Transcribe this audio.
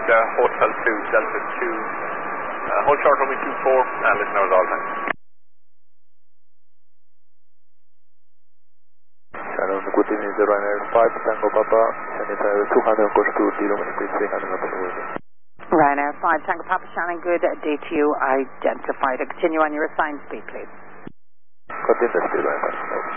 Hotel 2, Delta 2. Hold short runway 24, and listen hours all time. Shannon, good evening, the Ryanair 5 Tango Papa, Shannon 200 goes to Diluminous, please 300 up the way. Ryanair 5 Tango Papa, Shannon, good day to you, identified. Continue on your assigned speed, please. Continue, Ryanair 5.